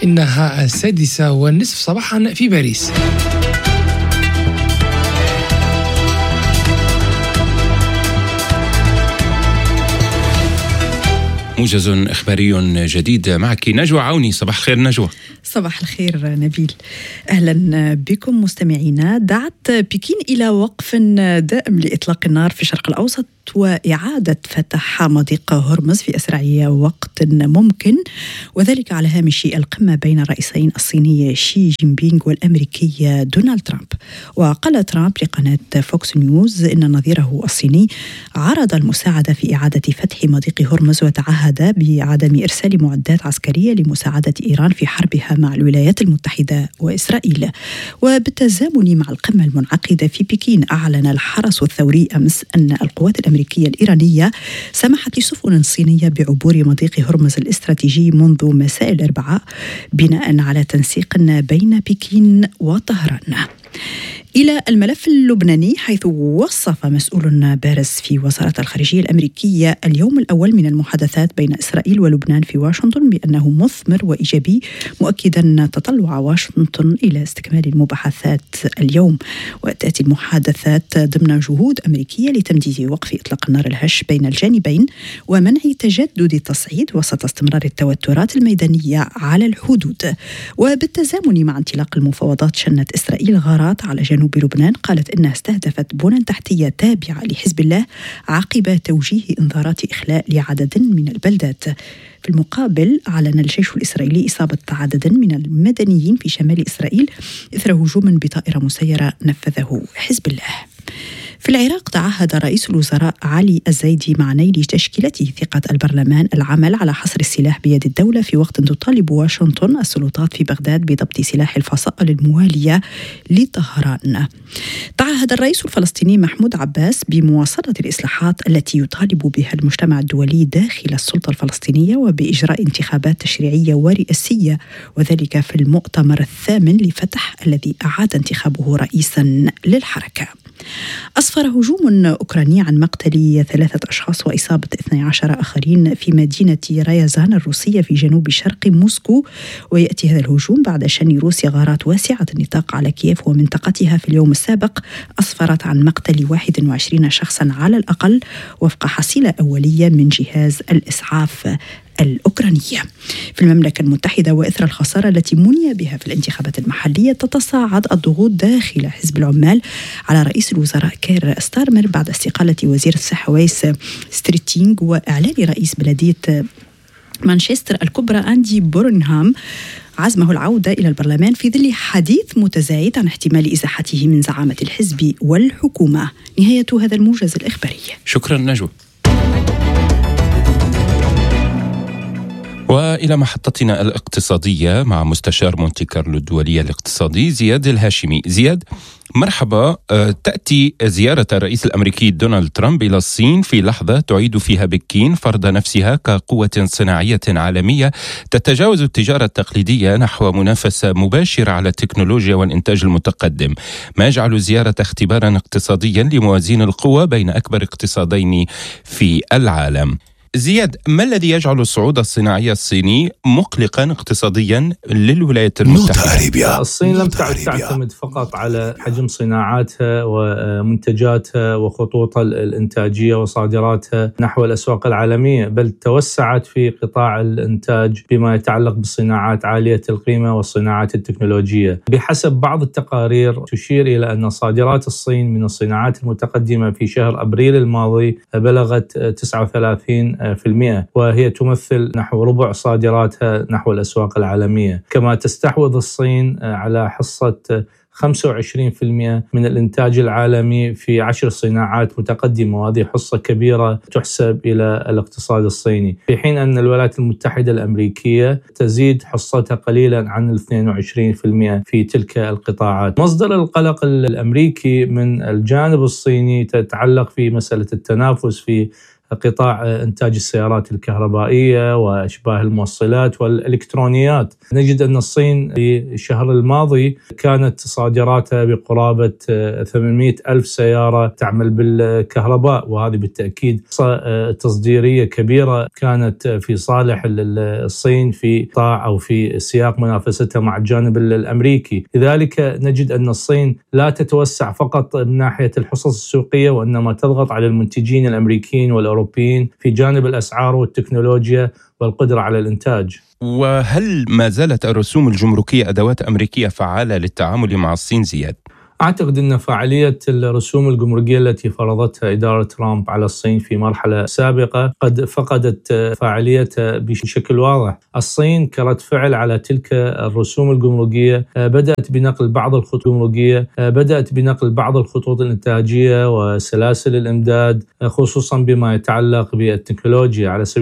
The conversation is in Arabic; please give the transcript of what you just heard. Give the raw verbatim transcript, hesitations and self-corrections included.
إنها السادسة والنصف صباحا في باريس. موجز إخباري جديد معك نجوى عوني. صباح الخير نجوى. صباح الخير نبيل، أهلا بكم مستمعينا. دعت بكين إلى وقف دائم لإطلاق النار في الشرق الأوسط وإعادة فتح مضيق هرمز في أسرع وقت ممكن، وذلك على هامش القمة بين الرئيسين الصيني شي جين بينغ والأمريكي دونالد ترامب. وقال ترامب لقناة فوكس نيوز إن نظيره الصيني عرض المساعدة في إعادة فتح مضيق هرمز وتعهد بعدم إرسال معدات عسكرية لمساعدة إيران في حربها مع الولايات المتحدة وإسرائيل. وبالتزامن مع القمة المنعقدة في بكين، أعلن الحرس الثوري أمس أن القوات الأمريكية الإيرانية سمحت لسفن صينية بعبور مضيق هرمز الاستراتيجي منذ مساء الأربعاء، بناء على تنسيق بين بكين وطهران. إلى الملف اللبناني، حيث وصف مسؤول بارز في وزارة الخارجية الأمريكية اليوم الأول من المحادثات بين إسرائيل ولبنان في واشنطن بأنه مثمر وإيجابي، مؤكدا تطلع واشنطن إلى استكمال المباحثات اليوم. وتأتي المحادثات ضمن جهود أمريكية لتمديد وقف إطلاق النار الهش بين الجانبين ومنع تجدد التصعيد وسط استمرار التوترات الميدانية على الحدود. وبالتزامن مع انطلاق المفاوضات، شنت إسرائيل غارات على جنوب بلبنان، قالت إنها استهدفت بنى تحتية تابعة لحزب الله عقب توجيه إنذارات إخلاء لعدد من البلدات. في المقابل، أعلن الجيش الإسرائيلي إصابة عدد من المدنيين في شمال إسرائيل إثر هجوم بطائرة مسيرة نفذه حزب الله. في العراق، تعهد رئيس الوزراء علي الزيدي مع نيل تشكيلته ثقة البرلمان العمل على حصر السلاح بيد الدولة، في وقت تطالب واشنطن السلطات في بغداد بضبط سلاح الفصائل الموالية لطهران. تعهد الرئيس الفلسطيني محمود عباس بمواصلة الإصلاحات التي يطالب بها المجتمع الدولي داخل السلطة الفلسطينية وبإجراء انتخابات تشريعية ورئاسية، وذلك في المؤتمر الثامن لفتح الذي أعاد انتخابه رئيسا للحركة. أسفر هجوم أوكراني عن مقتل ثلاثة أشخاص وإصابة اثني عشر آخرين في مدينة ريازان الروسية في جنوب شرق موسكو، ويأتي هذا الهجوم بعد شن روسيا غارات واسعة النطاق على كييف ومنطقتها في اليوم السابق، أسفرت عن مقتل واحد وعشرين شخصا على الأقل، وفق حصيلة أولية من جهاز الإسعاف الأوكرانية. في المملكة المتحدة، وإثر الخسارة التي مني بها في الانتخابات المحلية، تتصاعد الضغوط داخل حزب العمال على رئيس الوزراء كير ستارمر بعد استقالة وزير الصحة ويس ستريتينغ وإعلان رئيس بلدية مانشستر الكبرى أندي بورنهام عزمه العودة إلى البرلمان، في ظل حديث متزايد عن احتمال إزاحته من زعامة الحزب والحكومة. نهاية هذا الموجز الإخباري. شكرا نجوى. وإلى محطتنا الاقتصادية مع مستشار مونتي كارلو الدولية الاقتصادي زياد الهاشمي. زياد، مرحبا. تأتي زيارة الرئيس الأمريكي دونالد ترامب إلى الصين في لحظة تعيد فيها بكين فرض نفسها كقوة صناعية عالمية تتجاوز التجارة التقليدية نحو منافسة مباشرة على التكنولوجيا والإنتاج المتقدم، ما يجعل الزيارة اختبارا اقتصاديا لموازين القوى بين أكبر اقتصادين في العالم. زياد، ما الذي يجعل الصعود الصناعي الصيني مقلقا اقتصاديا للولايات المتحدة؟ الصين لم تعد تعتمد فقط على حجم صناعاتها ومنتجاتها وخطوط الإنتاجية وصادراتها نحو الأسواق العالمية، بل توسعت في قطاع الإنتاج بما يتعلق بالصناعات عالية القيمة والصناعات التكنولوجية. بحسب بعض التقارير تشير إلى أن صادرات الصين من الصناعات المتقدمة في شهر أبريل الماضي بلغت تسعة وثلاثين بالمئة، وهي تمثل نحو ربع صادراتها نحو الأسواق العالمية. كما تستحوذ الصين على حصة خمسة وعشرين بالمئة من الإنتاج العالمي في عشر صناعات متقدمة، وهذه حصة كبيرة تحسب إلى الاقتصاد الصيني، في حين أن الولايات المتحدة الأمريكية تزيد حصتها قليلا عن اثنين وعشرين بالمئة في تلك القطاعات. مصدر القلق الأمريكي من الجانب الصيني تتعلق في مسألة التنافس في قطاع إنتاج السيارات الكهربائية وأشباه الموصلات والإلكترونيات. نجد أن الصين في الشهر الماضي كانت صادراتها بقرابة ثمانمئة ألف سيارة تعمل بالكهرباء، وهذه بالتأكيد تصديرية كبيرة كانت في صالح الصين في قطاع أو في سياق منافستها مع الجانب الأمريكي. لذلك نجد أن الصين لا تتوسع فقط من ناحية الحصص السوقية، وإنما تضغط على المنتجين الأمريكيين والأوروبيين في جانب الأسعار والتكنولوجيا والقدرة على الإنتاج. وهل ما زالت الرسوم الجمركية أدوات أمريكية فعالة للتعامل مع الصين زياد؟ أعتقد أن فعالية الرسوم الجمركية التي فرضتها إدارة ترامب على الصين في مرحلة سابقة قد فقدت فعاليتها بشكل واضح. الصين كرد فعل على تلك الرسوم الجمركية بدأت بنقل بعض الخطوط الجمركية بدأت بنقل بعض الخطوط الإنتاجية وسلاسل الإمداد، خصوصا بما يتعلق بالتكنولوجيا. على سبيل